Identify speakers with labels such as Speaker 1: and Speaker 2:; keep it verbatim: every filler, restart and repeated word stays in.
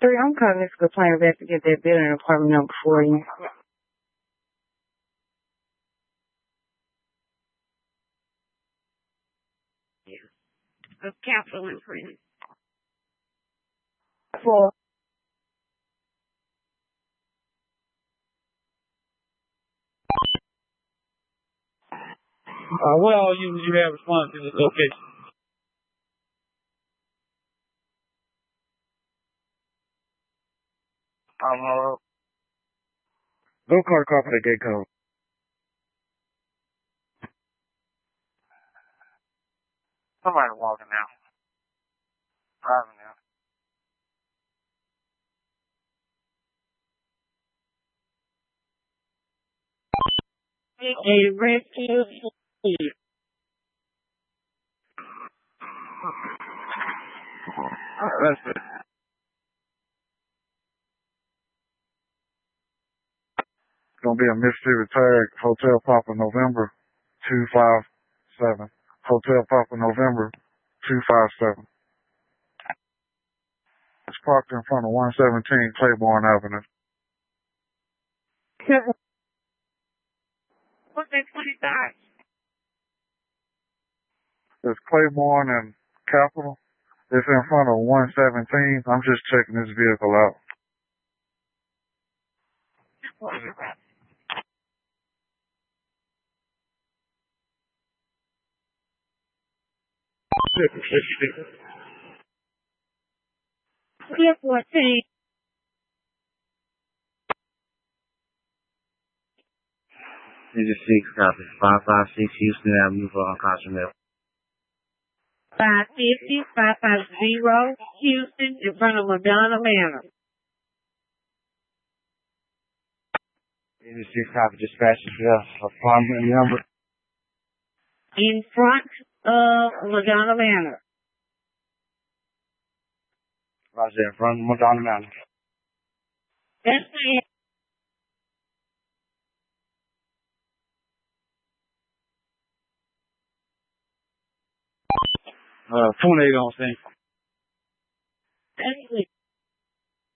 Speaker 1: Three, I'm calling this complaint investigate that building apartment number forty.
Speaker 2: Of capital improvement.
Speaker 1: Four.
Speaker 3: Uh, what all you you have responded to this location?
Speaker 4: Um, hello. Go call the car for the gate code. Somebody walking now. Driving now.
Speaker 2: A rescue.
Speaker 4: Alright, that's it. It's gonna be a Mississippi Tag, Hotel Papa November two five seven. Hotel Papa November two five seven. It's parked in front of one seventeen Claiborne Avenue.
Speaker 2: What's that twenty-five?
Speaker 4: It's Claiborne and Capitol. It's in front of one seventeen. I'm just checking this vehicle out.
Speaker 2: Clear fourteen.
Speaker 4: This is six copy. five five six Houston Avenue for Unconscionable.
Speaker 2: five fifty, five fifty, Houston, in front of Madonna Manor.
Speaker 4: This is six copy. Dispatch for apartment number.
Speaker 2: In front of Madonna Manor.
Speaker 4: Roger, in front of Madonna Manor.
Speaker 2: That's it.
Speaker 3: Uh, tornado on scene.
Speaker 2: That's it.